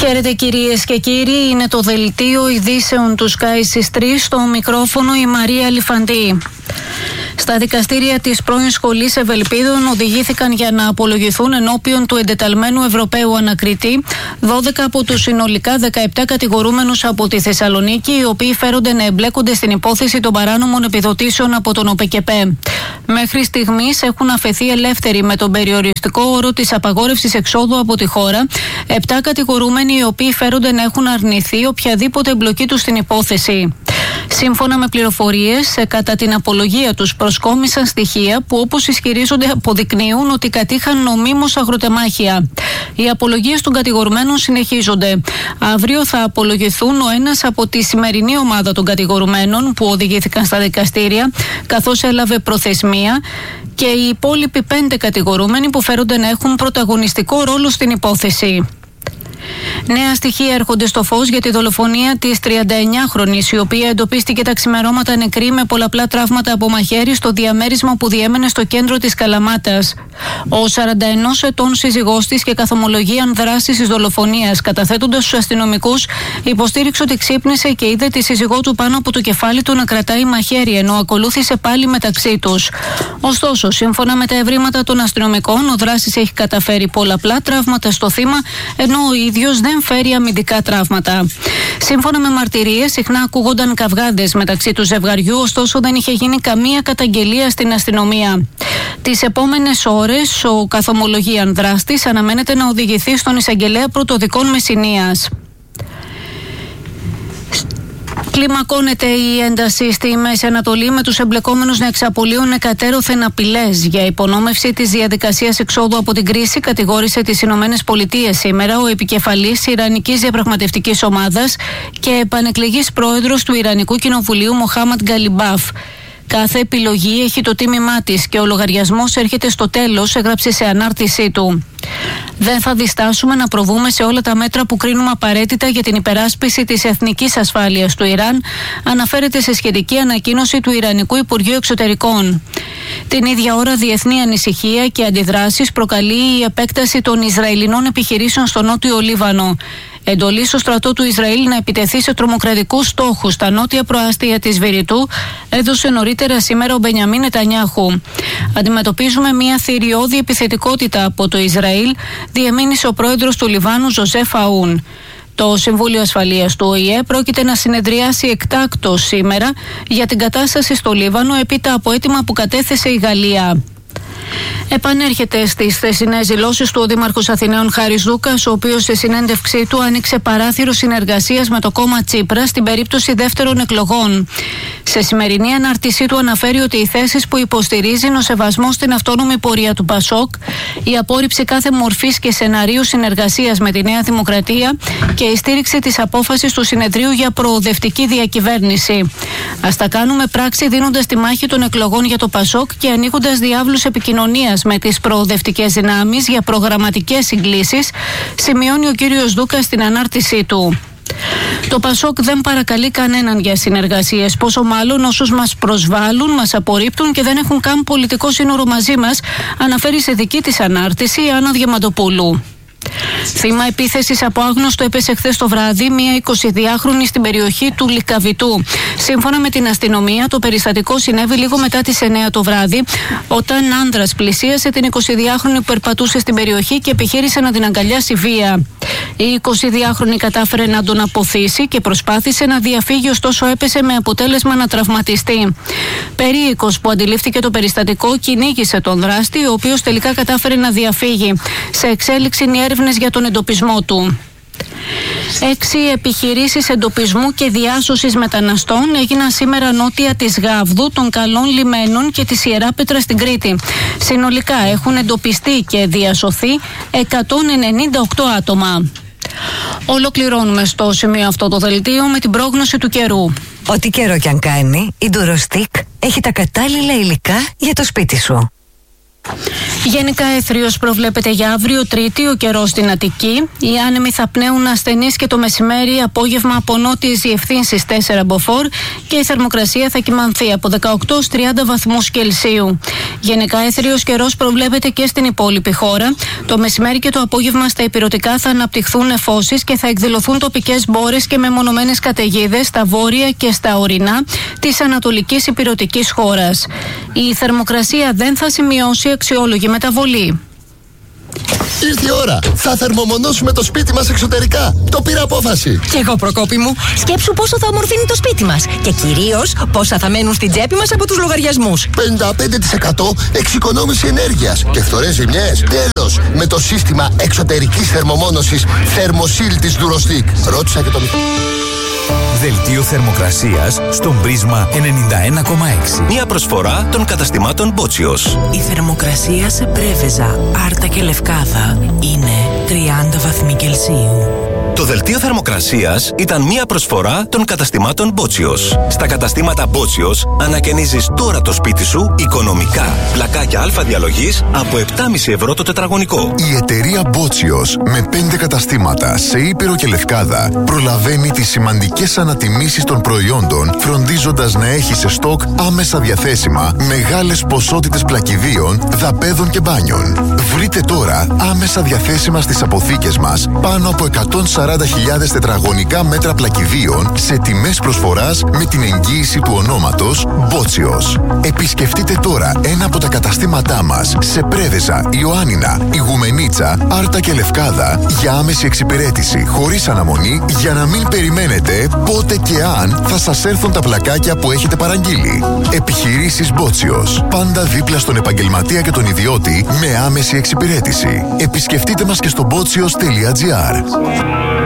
Χαίρετε κυρίες και κύριοι, είναι το δελτίο ειδήσεων του Sky 3, στο μικρόφωνο η Μαρία Λιφαντή. Στα δικαστήρια της πρώην Σχολής Ευελπίδων οδηγήθηκαν για να απολογηθούν ενώπιον του εντεταλμένου Ευρωπαίου ανακριτή 12 από τους συνολικά 17 κατηγορούμενους από τη Θεσσαλονίκη, οι οποίοι φέρονται να εμπλέκονται στην υπόθεση των παράνομων επιδοτήσεων από τον ΟΠΕΚΕΠΕ. Μέχρι στιγμής έχουν αφαιθεί ελεύθεροι με τον περιοριστικό όρο της απαγόρευσης εξόδου από τη χώρα 7 κατηγορούμενοι, οι οποίοι φέρονται να έχουν αρνηθεί οποιαδήποτε εμπλοκή τους στην υπόθεση. Σύμφωνα με πληροφορίες, κατά την απολογία τους προσκόμισαν στοιχεία που, όπως ισχυρίζονται, αποδεικνύουν ότι κατήχαν νομίμως αγροτεμάχια. Οι απολογίες των κατηγορουμένων συνεχίζονται. Αύριο θα απολογηθούν ο ένας από τη σημερινή ομάδα των κατηγορουμένων που οδηγήθηκαν στα δικαστήρια, καθώς έλαβε προθεσμία, και οι υπόλοιποι 5 κατηγορούμενοι που φέρονται να έχουν πρωταγωνιστικό ρόλο στην υπόθεση. Νέα στοιχεία έρχονται στο φως για τη δολοφονία της 39χρονης, η οποία εντοπίστηκε τα ξημερώματα νεκρή με πολλαπλά τραύματα από μαχαίρι στο διαμέρισμα που διέμενε στο κέντρο της Καλαμάτας. Ο 41 ετών σύζυγός της και καθομολογίαν δράσης της δολοφονίας, καταθέτοντας στους αστυνομικούς, υποστήριξε ότι ξύπνησε και είδε τη σύζυγό του πάνω από το κεφάλι του να κρατάει μαχαίρι, ενώ ακολούθησε πάλι μεταξύ τους. Ωστόσο, σύμφωνα με τα ευρήματα των αστυνομικών, ο δράσης έχει καταφέρει πολλαπλά τραύματα στο θύμα, ενώ ο ίδιος δεν φέρει αμυντικά τραύματα. Σύμφωνα με μαρτυρίες, συχνά ακούγονταν καυγάδες μεταξύ του ζευγαριού, ωστόσο δεν είχε γίνει καμία καταγγελία στην αστυνομία. Τις επόμενες ώρες, ο καθομολογίαν δράστης αναμένεται να οδηγηθεί στον εισαγγελέα πρωτοδικών Μεσσηνίας. Κλιμακώνεται η ένταση στη Μέση Ανατολή, με τους εμπλεκόμενους να εξαπολύουν εκατέρωθεν απειλές για υπονόμευση της διαδικασίας εξόδου από την κρίση, κατηγόρησε τις Ηνωμένες Πολιτείες σήμερα ο επικεφαλής Ιρανικής Διαπραγματευτικής Ομάδας και επανεκλεγής πρόεδρος του Ιρανικού Κοινοβουλίου Μοχάμαντ Γκαλιμπάφ. Κάθε επιλογή έχει το τίμημά της και ο λογαριασμός έρχεται στο τέλος, έγραψε σε ανάρτησή του. Δεν θα διστάσουμε να προβούμε σε όλα τα μέτρα που κρίνουμε απαραίτητα για την υπεράσπιση της εθνικής ασφάλειας του Ιράν, αναφέρεται σε σχετική ανακοίνωση του Ιρανικού Υπουργείου Εξωτερικών. Την ίδια ώρα, διεθνή ανησυχία και αντιδράσεις προκαλεί η επέκταση των Ισραηλινών επιχειρήσεων στο νότιο Λίβανο. Εντολή στο στρατό του Ισραήλ να επιτεθεί σε τρομοκρατικούς στόχους στα νότια προάστια της Βηρητού έδωσε νωρίτερα σήμερα ο Μπενιαμίν Νετανιάχου. Αντιμετωπίζουμε μια θηριώδη επιθετικότητα από το Ισραήλ, διεμήνυσε ο πρόεδρος του Λιβάνου Ζωζέφ Αούν. Το Συμβούλιο Ασφαλείας του ΟΗΕ πρόκειται να συνεδριάσει εκτάκτως σήμερα για την κατάσταση στο Λίβανο, έπειτα από αίτημα που κατέθεσε η Γαλλία. Επανέρχεται στις θεσινές δηλώσεις του ο Δήμαρχος Αθηναίων Χάρης Δούκας, ο οποίος σε συνέντευξή του άνοιξε παράθυρο συνεργασίας με το κόμμα Τσίπρα στην περίπτωση δεύτερων εκλογών. Σε σημερινή ανάρτησή του αναφέρει ότι οι θέσεις που υποστηρίζει είναι ο σεβασμός στην αυτόνομη πορεία του ΠΑΣΟΚ, η απόρριψη κάθε μορφής και σεναρίου συνεργασίας με τη Νέα Δημοκρατία και η στήριξη της απόφασης του συνεδρίου για προοδευτική διακυβέρνηση. Ας τα κάνουμε πράξη, δίνοντας τη μάχη των εκλογών για το ΠΑΣΟΚ και ανοίγοντας διάβλους επικοινωνίας με τις προοδευτικές δυνάμεις για προγραμματικές συγκλήσεις, σημειώνει ο κύριος Δούκας στην ανάρτησή του. Το ΠΑΣΟΚ δεν παρακαλεί κανέναν για συνεργασίες, πόσο μάλλον όσους μας προσβάλλουν, μας απορρίπτουν και δεν έχουν καν πολιτικό σύνορο μαζί μας, αναφέρει σε δική της ανάρτηση η Άννα Διαμαντοπούλου. Θύμα επίθεσης από άγνωστο έπεσε χθες το βράδυ μια 22χρονη στην περιοχή του Λυκαβητού. Σύμφωνα με την αστυνομία, το περιστατικό συνέβη λίγο μετά τις 9 το βράδυ, όταν άνδρας πλησίασε την 22χρονη που περπατούσε στην περιοχή και επιχείρησε να την αγκαλιάσει βία. Η 22χρονη κατάφερε να τον αποθήσει και προσπάθησε να διαφύγει, ωστόσο έπεσε με αποτέλεσμα να τραυματιστεί. Περίοικος που αντιλήφθηκε το περιστατικό κυνήγησε τον δράστη, ο οποίος τελικά κατάφερε να διαφύγει. Σε εξέλιξη οι έρευνες για τον εντοπισμό του. 6 επιχειρήσεις εντοπισμού και διάσωσης μεταναστών έγιναν σήμερα νότια της Γάβδου, των Καλών Λιμένων και της Ιεράπετρας στην Κρήτη. Συνολικά έχουν εντοπιστεί και διασωθεί 198 άτομα. Ολοκληρώνουμε στο σημείο αυτό το δελτίο με την πρόγνωση του καιρού. Ό,τι καιρό κι αν κάνει, η Ντουροστικ έχει τα κατάλληλα υλικά για το σπίτι σου. Γενικά έθριος προβλέπεται για αύριο Τρίτη, ο καιρός στην Αττική. Οι άνεμοι θα πνέουν ασθενείς και το μεσημέρι, απόγευμα από νότιες διευθύνσεις 4 μποφόρ και η θερμοκρασία θα κυμανθεί από 18 ως 30 βαθμούς Κελσίου. Γενικά έθριος καιρός προβλέπεται και στην υπόλοιπη χώρα. Το μεσημέρι και το απόγευμα στα ηπειρωτικά θα αναπτυχθούν νεφώσεις και θα εκδηλωθούν τοπικές μπόρες και μεμονωμένες καταιγίδες στα βόρεια και στα ορεινά της ανατολικής ηπειρωτικής χώρας. Η θερμοκρασία δεν θα σημειώσει αξιόλογη μεταβολή. Ήρθε η ώρα. Θα θερμομονώσουμε το σπίτι μας εξωτερικά. Το πήρα απόφαση. Κι εγώ, Προκόπη μου. Σκέψου πόσο θα ομορφύνει το σπίτι μας. Και κυρίως πόσα θα μένουν στην τσέπη μας από τους λογαριασμούς. 55% εξοικονόμηση ενέργειας. Και φθορές ζημιές. Τέλος. Με το σύστημα εξωτερικής θερμομόνωσης Thermosil της Durostic. Ρώτησα και το Δελτίο θερμοκρασίας στον Πρίσμα 91,6. Μια προσφορά των καταστημάτων Μπότσιος. Η θερμοκρασία σε Πρέβεζα, Άρτα και Λευκάδα είναι 30 βαθμοί Κελσίου. Το δελτίο θερμοκρασίας ήταν μια προσφορά των καταστημάτων Μπότσιος. Στα καταστήματα Μπότσιος ανακαινίζεις τώρα το σπίτι σου οικονομικά. Πλακάκια αλφα διαλογής από 7,5 ευρώ το τετραγωνικό. Η εταιρεία Μπότσιος με 5 καταστήματα σε Ήπειρο και Λευκάδα προλαβαίνει τις σημαντικές ανατιμήσεις των προϊόντων, φροντίζοντας να έχει σε στόκ άμεσα διαθέσιμα μεγάλες ποσότητες πλακιδίων, δαπέδων και μπάνιων. Βρείτε τώρα άμεσα διαθέσιμα στις αποθήκες μας πάνω από 140.000 τετραγωνικά μέτρα πλακιδίων σε τιμές προσφοράς με την εγγύηση του ονόματος Μπότσιος. Επισκεφτείτε τώρα ένα από τα καταστήματά μας σε Πρέβεζα, Ιωάννινα, Ιγουμενίτσα, Άρτα και Λευκάδα για άμεση εξυπηρέτηση χωρίς αναμονή, για να μην περιμένετε πότε και αν θα σας έρθουν τα πλακάκια που έχετε παραγγείλει. Επιχειρήσεις Μπότσιος. Πάντα δίπλα στον επαγγελματία και τον ιδιώτη με άμεση εξυπηρέτηση. Επισκεφτείτε μας και στο botsios.gr.